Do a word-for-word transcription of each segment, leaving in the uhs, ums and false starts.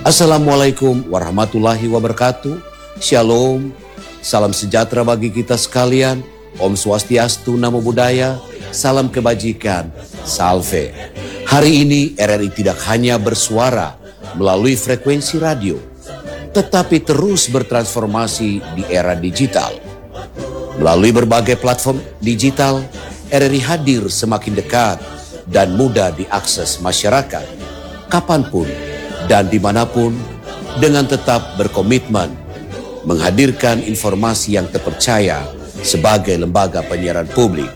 Assalamualaikum warahmatullahi wabarakatuh. Shalom, salam sejahtera bagi kita sekalian. Om Swastiastu, Namo Buddhaya, salam kebajikan, salve. Hari ini R R I tidak hanya bersuara melalui frekuensi radio, tetapi terus bertransformasi di era digital. Melalui berbagai platform digital, R R I hadir semakin dekat dan mudah diakses masyarakat, kapanpun dan dimanapun, dengan tetap berkomitmen menghadirkan informasi yang terpercaya sebagai lembaga penyiaran publik.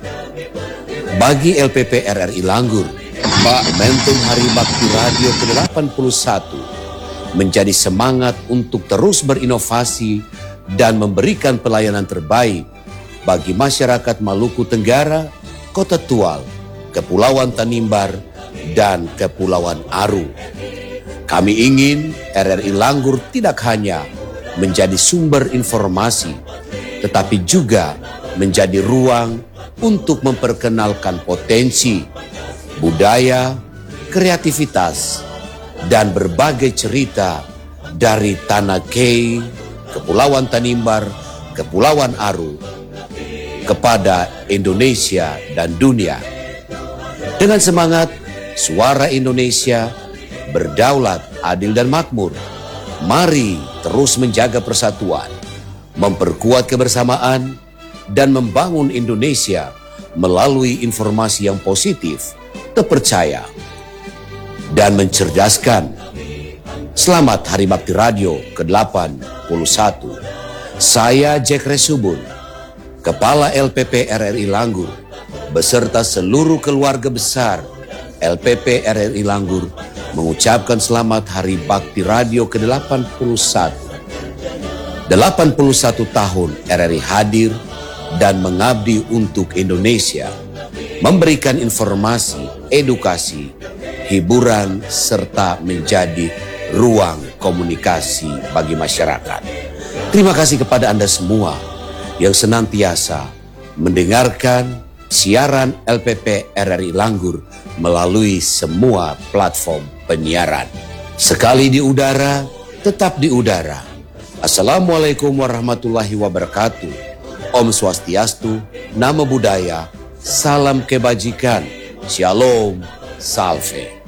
Bagi L P P R R I Langgur, momentum Hari Bakti Radio ke delapan puluh satu menjadi semangat untuk terus berinovasi dan memberikan pelayanan terbaik bagi masyarakat Maluku Tenggara, Kota Tual, Kepulauan Tanimbar, dan Kepulauan Aru. Kami ingin R R I Langgur tidak hanya menjadi sumber informasi, tetapi juga menjadi ruang untuk memperkenalkan potensi, budaya, kreativitas, dan berbagai cerita dari Tanah Kei, Kepulauan Tanimbar, Kepulauan Aru, kepada Indonesia dan dunia. Dengan semangat Suara Indonesia berdaulat, adil dan makmur, mari terus menjaga persatuan, memperkuat kebersamaan, dan membangun Indonesia melalui informasi yang positif, terpercaya, dan mencerdaskan. Selamat Hari Bakti Radio ke delapan puluh satu. Saya Jack Resubun, Kepala L P P R R I Langgur, beserta seluruh keluarga besar L P P R R I Langgur, mengucapkan selamat Hari Bakti Radio ke delapan puluh satu. delapan puluh satu tahun R R I hadir dan mengabdi untuk Indonesia, memberikan informasi, edukasi, hiburan, serta menjadi ruang komunikasi bagi masyarakat. Terima kasih kepada Anda semua yang senantiasa mendengarkan siaran L P P R R I Langgur melalui semua platform penyiaran. Sekali di udara, tetap di udara. Assalamualaikum warahmatullahi wabarakatuh. Om Swastiastu, Namo Buddhaya, salam kebajikan, Shalom, salve.